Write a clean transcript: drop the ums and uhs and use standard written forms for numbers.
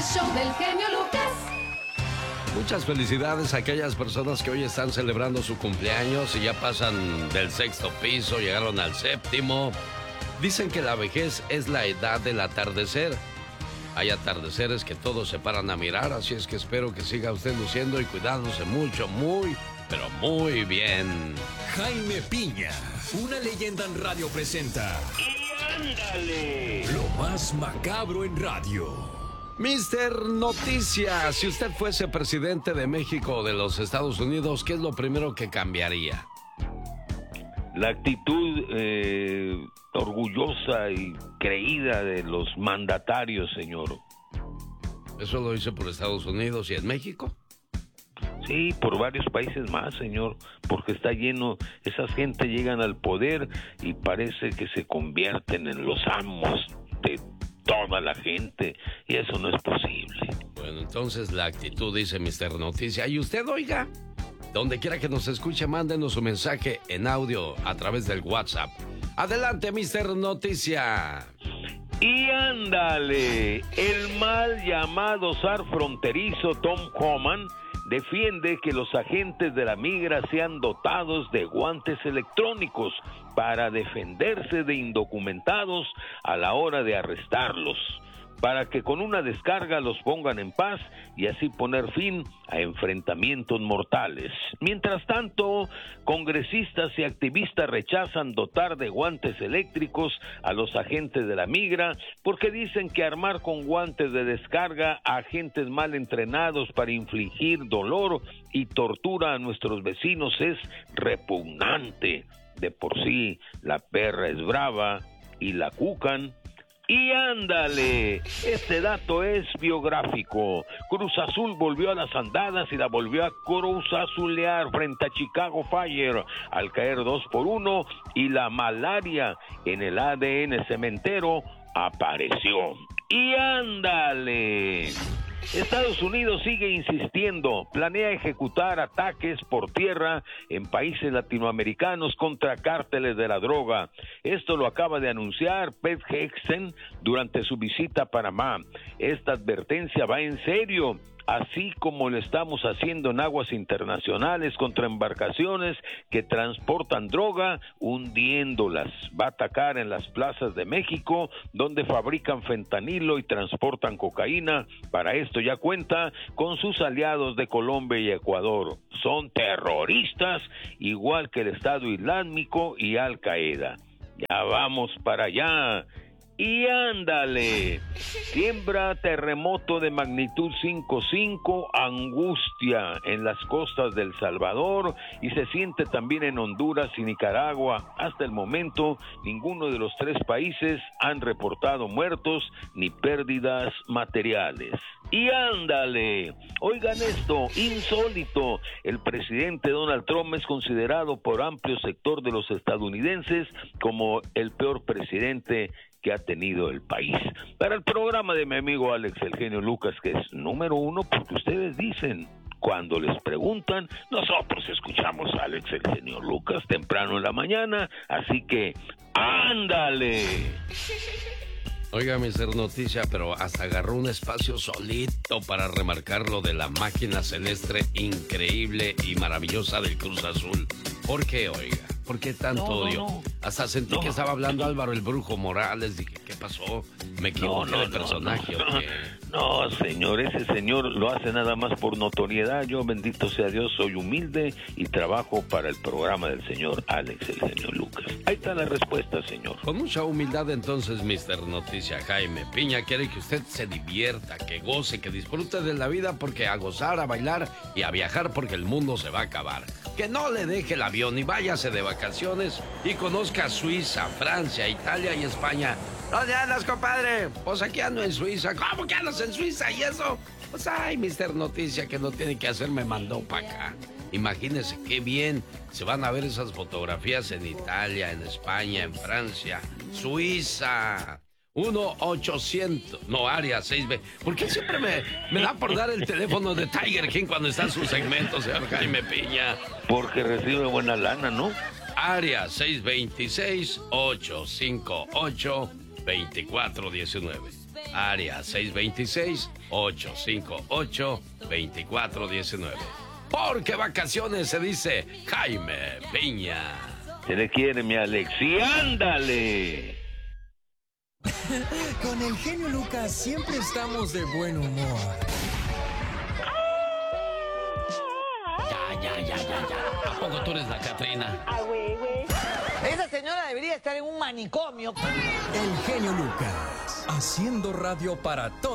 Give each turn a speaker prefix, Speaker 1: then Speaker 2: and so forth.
Speaker 1: Show del genio Lucas.
Speaker 2: Muchas felicidades a aquellas personas que hoy están celebrando su cumpleaños y ya pasan del 6º piso, llegaron al 7º. Dicen que la vejez es la edad del atardecer. Hay atardeceres que todos se paran a mirar, así es que espero que siga usted luciendo y cuidándose mucho, pero muy bien.
Speaker 3: Jaime Piña, una leyenda en radio presenta.
Speaker 4: ¡Y ándale!
Speaker 3: Lo más macabro en radio.
Speaker 2: Mister Noticias, si usted fuese presidente de México o de los Estados Unidos, ¿qué es lo primero que cambiaría?
Speaker 4: La actitud orgullosa y creída de los mandatarios, señor.
Speaker 2: ¿Eso lo hice por Estados Unidos y en México?
Speaker 4: Sí, por varios países más, señor, porque está lleno, esas gente llegan al poder y parece que se convierten en los amos de toda la gente, y eso no es posible.
Speaker 2: Bueno, entonces la actitud, dice Mister Noticia. Y usted, oiga, donde quiera que nos escuche, mándenos su mensaje en audio a través del WhatsApp. Adelante, Mister Noticia.
Speaker 4: Y ándale, el mal llamado zar fronterizo Tom Homan defiende que los agentes de la migra sean dotados de guantes electrónicos para defenderse de indocumentados a la hora de arrestarlos, para que con una descarga los pongan en paz y así poner fin a enfrentamientos mortales. Mientras tanto, congresistas y activistas rechazan dotar de guantes eléctricos a los agentes de la migra porque dicen que armar con guantes de descarga a agentes mal entrenados para infligir dolor y tortura a nuestros vecinos es repugnante. De por sí, la perra es brava y la cucan. Y ándale, este dato es biográfico. Cruz Azul volvió a las andadas y la volvió a cruzazulear frente a Chicago Fire al caer 2-1 y la malaria en el ADN cementero apareció. Y ándale. Estados Unidos sigue insistiendo, planea ejecutar ataques por tierra en países latinoamericanos contra cárteles de la droga. Esto lo acaba de anunciar Pete Hegseth durante su visita a Panamá. Esta advertencia va en serio, así como lo estamos haciendo en aguas internacionales contra embarcaciones que transportan droga, hundiéndolas. Va a atacar en las plazas de México, donde fabrican fentanilo y transportan cocaína. Para esto ya cuenta con sus aliados de Colombia y Ecuador. Son terroristas, igual que el Estado Islámico y Al Qaeda. Ya vamos para allá. Y ándale, siembra terremoto de magnitud 5.5, angustia en las costas de El Salvador y se siente también en Honduras y Nicaragua. Hasta el momento, ninguno de los tres países han reportado muertos ni pérdidas materiales. Y ándale, oigan esto, insólito, el presidente Donald Trump es considerado por amplio sector de los estadounidenses como el peor presidente que ha tenido el país. Para el programa de mi amigo Alex el genio Lucas, que es número 1, porque ustedes dicen, cuando les preguntan, nosotros escuchamos a Alex el genio Lucas temprano en la mañana, así que ándale.
Speaker 2: Oiga, Mister Noticia, pero hasta agarró un espacio solito para remarcar lo de la máquina celeste increíble y maravillosa del Cruz Azul. ¿Por qué, oiga? ¿Por qué tanto odio? No. Hasta sentí que estaba hablando Álvaro el Brujo Morales. Dije, ¿qué pasó? ¿Me equivoqué de personaje o qué?
Speaker 4: No, señor, ese señor lo hace nada más por notoriedad. Yo, bendito sea Dios, soy humilde y trabajo para el programa del señor Alex el genio Lucas. Ahí está la respuesta, señor.
Speaker 2: Con mucha humildad, entonces, Mister Noticia Jaime Piña quiere que usted se divierta, que goce, que disfrute de la vida, porque a gozar, a bailar y a viajar porque el mundo se va a acabar. Que no le deje el avión y váyase de vacaciones y conozca Suiza, Francia, Italia y España. ¿Dónde andas, compadre? Pues aquí ando en Suiza. ¿Cómo que andas en Suiza y eso? Pues ay, Mister Noticia, que no tiene que hacer, me mandó para acá. Imagínense qué bien se van a ver esas fotografías en Italia, en España, en Francia, Suiza. 1-800, no, área 6B. ¿Por qué siempre me da por dar el teléfono de Tiger King cuando está en su segmento, señor Jaime Piña?
Speaker 4: Porque recibe buena lana, ¿no?
Speaker 2: Área 626-858-2419. área 626-858-2419. Porque vacaciones se dice Jaime Piña.
Speaker 4: Se le quiere, mi Alex. ¡Y ándale!
Speaker 3: Con el genio Lucas siempre estamos de buen humor.
Speaker 2: Ya. ¿A poco tú eres la Catrina?
Speaker 1: Ah, güey. Esa señora debería estar en un manicomio.
Speaker 3: El genio Lucas, haciendo radio para todos.